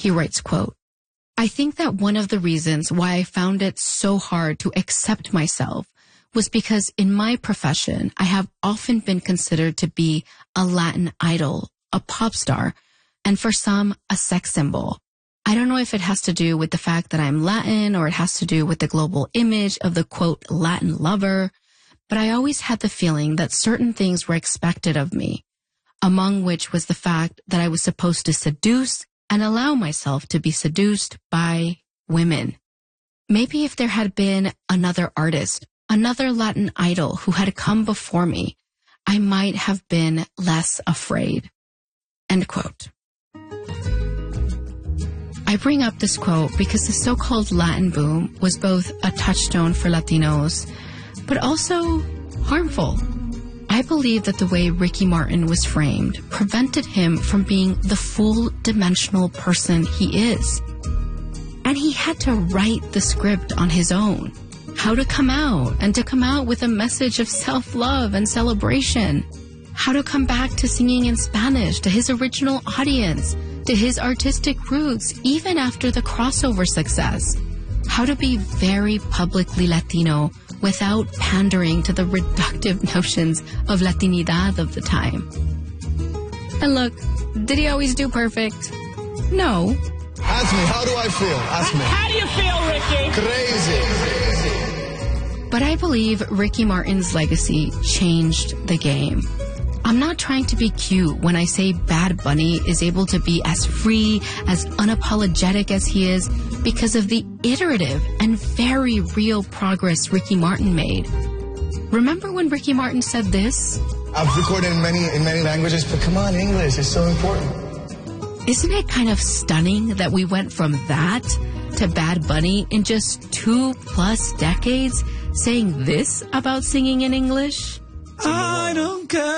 He writes, quote, I think that one of the reasons why I found it so hard to accept myself was because in my profession, I have often been considered to be a Latin idol, a pop star, and for some, a sex symbol. I don't know if it has to do with the fact that I'm Latin or it has to do with the global image of the, quote, Latin lover, but I always had the feeling that certain things were expected of me, among which was the fact that I was supposed to seduce and allow myself to be seduced by women. Maybe if there had been another artist, another Latin idol who had come before me, I might have been less afraid. End quote. I bring up this quote because the so-called Latin boom was both a touchstone for Latinos, but also harmful. I believe that the way Ricky Martin was framed prevented him from being the full-dimensional person he is. And he had to write the script on his own. How to come out, and to come out with a message of self-love and celebration. How to come back to singing in Spanish, to his original audience, to his artistic roots, even after the crossover success. How to be very publicly Latino without pandering to the reductive notions of Latinidad of the time. And look, did he always do perfect? No. Ask me, how do I feel? Ask me. How do you feel, Ricky? Crazy. But I believe Ricky Martin's legacy changed the game. I'm not trying to be cute when I say Bad Bunny is able to be as free, as unapologetic as he is because of the iterative and very real progress Ricky Martin made. Remember when Ricky Martin said this? I've recorded in many languages, but come on, English is so important. Isn't it kind of stunning that we went from that to Bad Bunny in just 2+ decades saying this about singing in English? I don't care.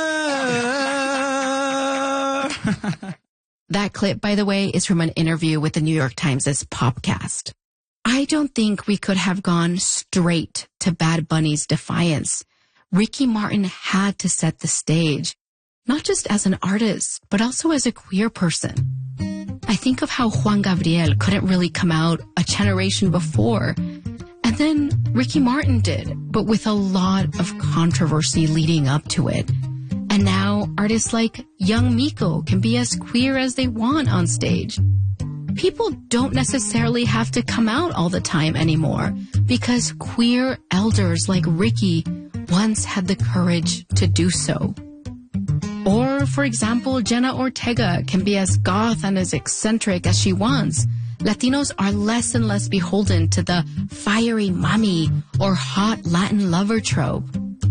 That clip, by the way, is from an interview with the New York Times' Popcast. I don't think we could have gone straight to Bad Bunny's defiance. Ricky Martin had to set the stage, not just as an artist, but also as a queer person. I think of how Juan Gabriel couldn't really come out a generation before, and then Ricky Martin did, but with a lot of controversy leading up to it. And now artists like Young Miko can be as queer as they want on stage. People don't necessarily have to come out all the time anymore because queer elders like Ricky once had the courage to do so. Or, for example, Jenna Ortega can be as goth and as eccentric as she wants. Latinos are less and less beholden to the fiery mommy or hot Latin lover trope.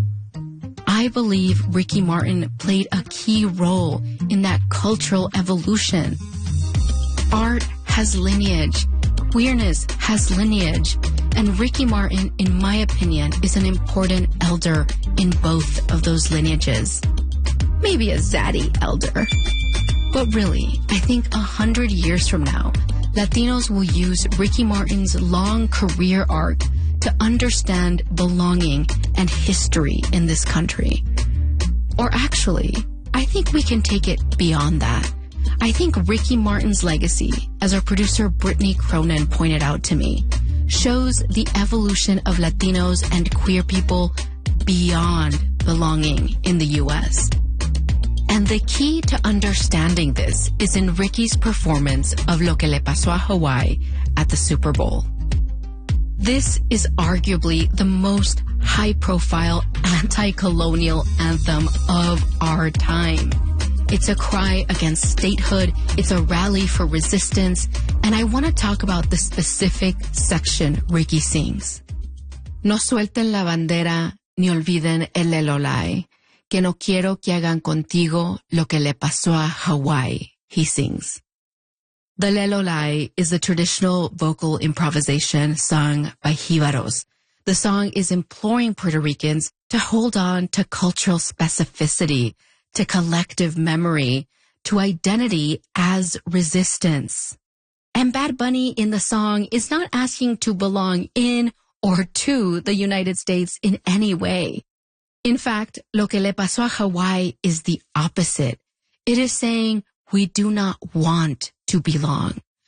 I believe Ricky Martin played a key role in that cultural evolution. Art has lineage, queerness has lineage, and Ricky Martin, in my opinion, is an important elder in both of those lineages. Maybe a zaddy elder. But really, I think 100 years from now, Latinos will use Ricky Martin's long career arc to understand belonging and history in this country. Or actually, I think we can take it beyond that. I think Ricky Martin's legacy, as our producer Brittany Cronin pointed out to me, shows the evolution of Latinos and queer people beyond belonging in the U.S. And the key to understanding this is in Ricky's performance of Lo que le pasó a Hawaii at the Super Bowl. This is arguably the most high-profile anti-colonial anthem of our time. It's a cry against statehood, it's a rally for resistance, and I want to talk about the specific section Ricky sings. No suelten la bandera, ni olviden el lelolai, que no quiero que hagan contigo lo que le pasó a Hawaii, he sings. The Lelolai is a traditional vocal improvisation sung by Jibaros. The song is imploring Puerto Ricans to hold on to cultural specificity, to collective memory, to identity as resistance. And Bad Bunny in the song is not asking to belong in or to the United States in any way. In fact, Lo que le pasó a Hawaii is the opposite. It is saying we do not want to belong.